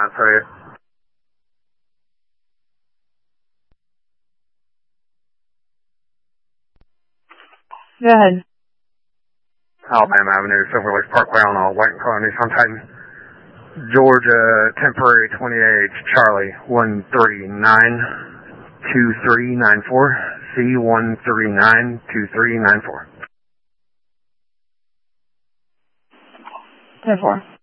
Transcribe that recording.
sorry. Go ahead. Alabama Avenue, Silver Lake Parkway on all white and color Nissan Titan. Georgia, temporary 28H, Charlie, 139-2394, C139-2394. 10-4.